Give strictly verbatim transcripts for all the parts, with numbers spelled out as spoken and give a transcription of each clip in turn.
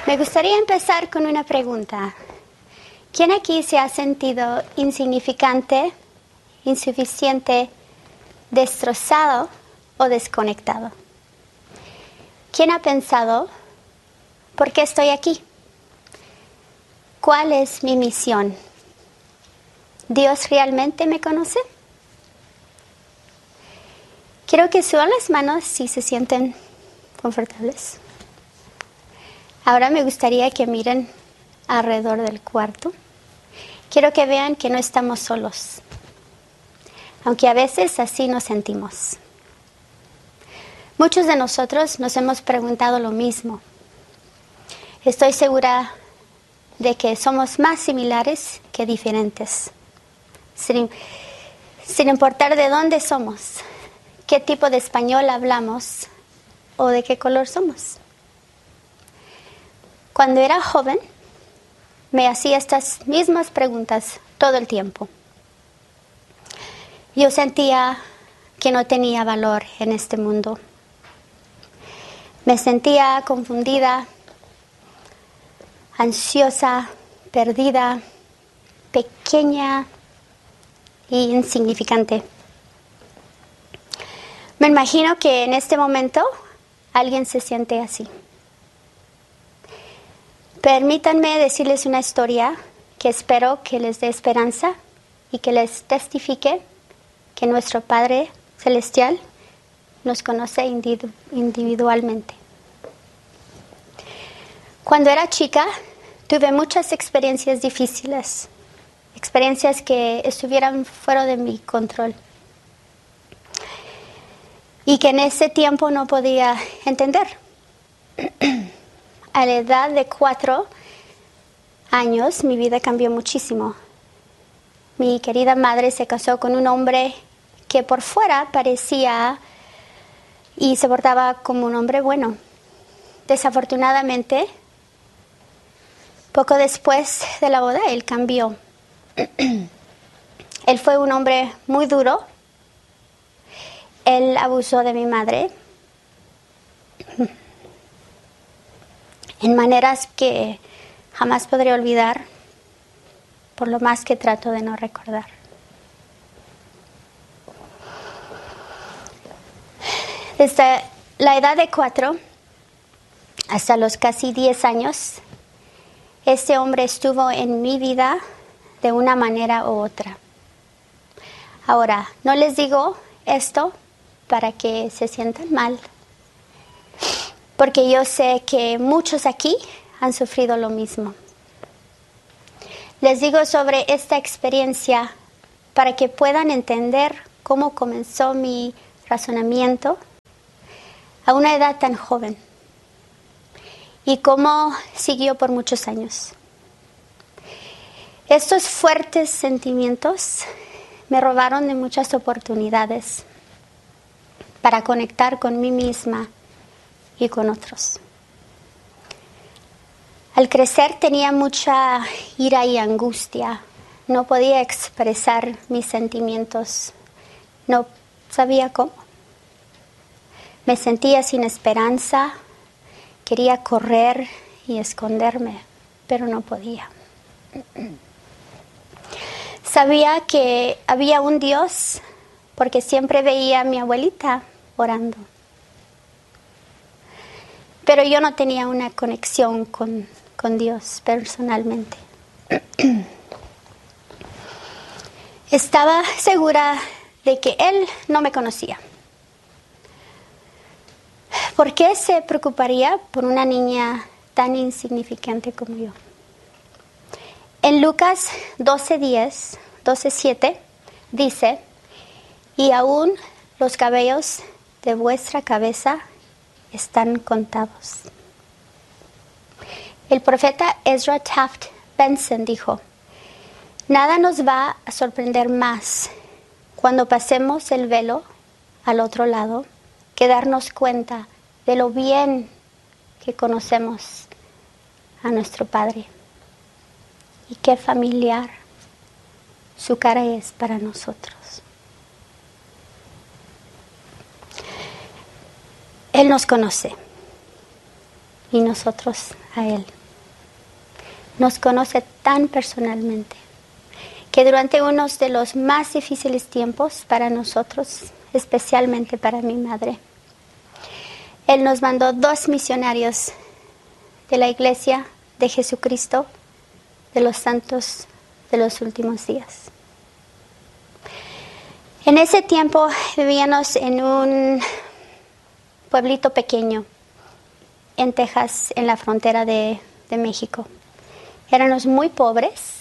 Me gustaría empezar con una pregunta. ¿Quién aquí se ha sentido insignificante, insuficiente, destrozado o desconectado? ¿Quién ha pensado, ¿por qué estoy aquí? ¿Cuál es mi misión? ¿Dios realmente me conoce? Quiero que suban las manos si se sienten confortables. Ahora me gustaría que miren alrededor del cuarto. Quiero que vean que no estamos solos, aunque a veces así nos sentimos. Muchos de nosotros nos hemos preguntado lo mismo. Estoy segura de que somos más similares que diferentes, sin, sin importar de dónde somos, qué tipo de español hablamos o de qué color somos. Cuando era joven, me hacía estas mismas preguntas todo el tiempo. Yo sentía que no tenía valor en este mundo. Me sentía confundida, ansiosa, perdida, pequeña e insignificante. Me imagino que en este momento alguien se siente así. Permítanme decirles una historia que espero que les dé esperanza y que les testifique que nuestro Padre Celestial nos conoce individualmente. Cuando era chica, tuve muchas experiencias difíciles, experiencias que estuvieran fuera de mi control y que en ese tiempo no podía entender. A la edad de cuatro años, mi vida cambió muchísimo. Mi querida madre se casó con un hombre que por fuera parecía y se portaba como un hombre bueno. Desafortunadamente, poco después de la boda, él cambió. Él fue un hombre muy duro. Él abusó de mi madre en maneras que jamás podré olvidar, por lo más que trato de no recordar. Desde la edad de cuatro hasta los casi diez años, este hombre estuvo en mi vida de una manera u otra. Ahora, no les digo esto para que se sientan mal, porque yo sé que muchos aquí han sufrido lo mismo. Les digo sobre esta experiencia para que puedan entender cómo comenzó mi razonamiento a una edad tan joven y cómo siguió por muchos años. Estos fuertes sentimientos me robaron de muchas oportunidades para conectar con mí misma y con otros. Al crecer tenía mucha ira y angustia. No podía expresar mis sentimientos. No sabía cómo. Me sentía sin esperanza. Quería correr y esconderme, pero no podía. Sabía que había un Dios porque siempre veía a mi abuelita orando. Pero yo no tenía una conexión con, con Dios personalmente. Estaba segura de que Él no me conocía. ¿Por qué se preocuparía por una niña tan insignificante como yo? En Lucas doce diez, doce siete dice: y aún los cabellos de vuestra cabeza están contados. El profeta Ezra Taft Benson dijo: nada nos va a sorprender más cuando pasemos el velo al otro lado que darnos cuenta de lo bien que conocemos a nuestro Padre y qué familiar su cara es para nosotros. Él nos conoce y nosotros a Él. nos conoce tan personalmente, que durante uno de los más difíciles tiempos para nosotros, especialmente para mi madre, Él nos mandó dos misionarios de la Iglesia de Jesucristo de los Santos de los Últimos Días. En ese tiempo vivíamos en un pueblito pequeño en Texas, en la frontera de, de México. Éramos muy pobres,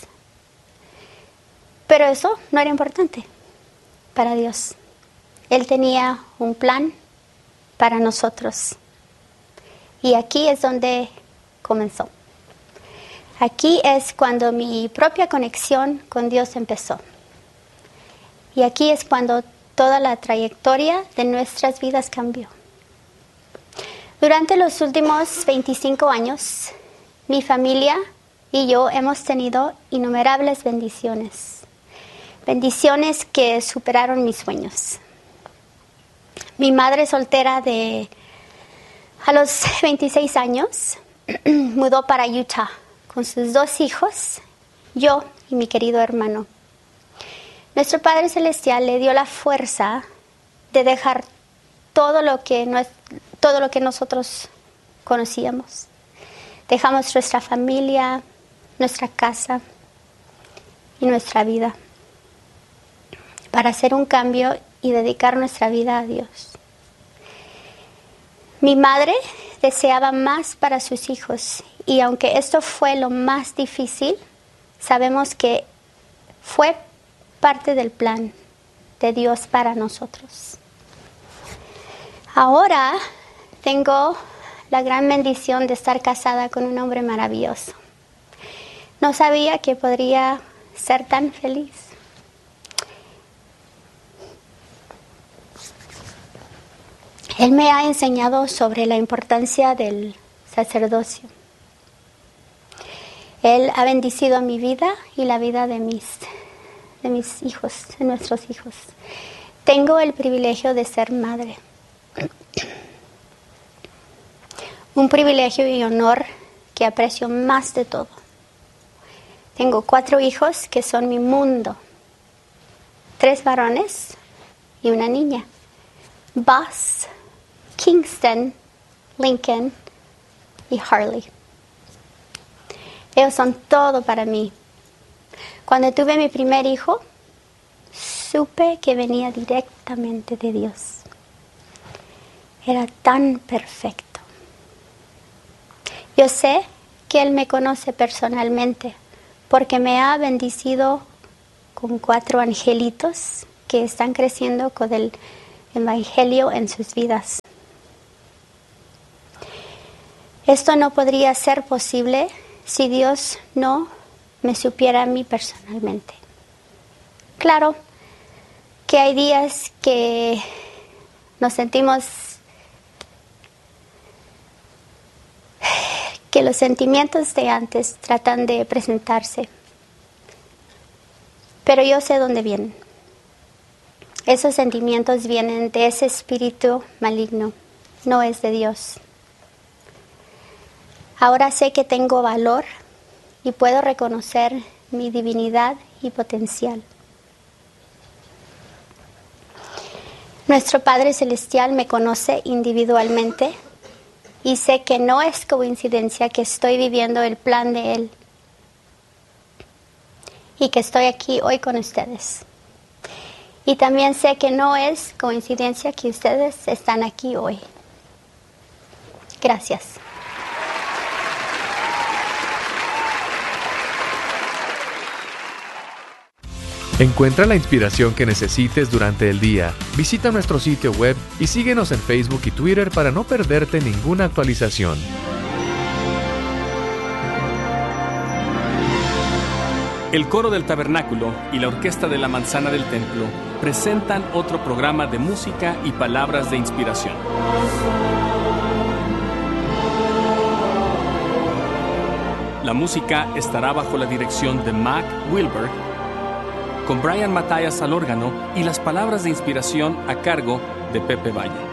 pero eso no era importante para Dios. Él tenía un plan para nosotros. Y aquí es donde comenzó. Aquí es cuando mi propia conexión con Dios empezó. Y aquí es cuando toda la trayectoria de nuestras vidas cambió. Durante los últimos veinticinco años, mi familia y yo hemos tenido innumerables bendiciones. Bendiciones que superaron mis sueños. Mi madre soltera de a los veintiséis años mudó para Utah con sus dos hijos, yo y mi querido hermano. Nuestro Padre Celestial le dio la fuerza de dejar todo lo que, no es, todo lo que nosotros conocíamos. Dejamos nuestra familia, nuestra casa y nuestra vida para hacer un cambio y dedicar nuestra vida a Dios. Mi madre deseaba más para sus hijos y aunque esto fue lo más difícil, sabemos que fue parte del plan de Dios para nosotros. Ahora tengo la gran bendición de estar casada con un hombre maravilloso. No sabía que podría ser tan feliz. Él me ha enseñado sobre la importancia del sacerdocio. Él ha bendecido mi vida y la vida de mis, de mis hijos, de nuestros hijos. Tengo el privilegio de ser madre. Un privilegio y honor que aprecio más de todo. Tengo cuatro hijos que son mi mundo. Tres varones y una niña. Buzz, Kingston, Lincoln y Harley. Ellos son todo para mí. Cuando tuve mi primer hijo, supe que venía directamente de Dios. Era tan perfecto. Yo sé que Él me conoce personalmente porque me ha bendecido con cuatro angelitos que están creciendo con el Evangelio en sus vidas. Esto no podría ser posible si Dios no me supiera a mí personalmente. Claro que hay días que nos sentimos que los sentimientos de antes tratan de presentarse, pero yo sé dónde vienen. Esos sentimientos vienen de ese espíritu maligno, no es de Dios. Ahora sé que tengo valor y puedo reconocer mi divinidad y potencial. Nuestro Padre Celestial me conoce individualmente y sé que no es coincidencia que estoy viviendo el plan de Él y que estoy aquí hoy con ustedes. Y también sé que no es coincidencia que ustedes están aquí hoy. Gracias. Encuentra la inspiración que necesites durante el día. Visita nuestro sitio web y síguenos en Facebook y Twitter para no perderte ninguna actualización. El Coro del Tabernáculo y la Orquesta de la Manzana del Templo presentan otro programa de música y palabras de inspiración. La música estará bajo la dirección de Mac Wilberg, con Brian Matthias al órgano y las palabras de inspiración a cargo de Pepe Valle.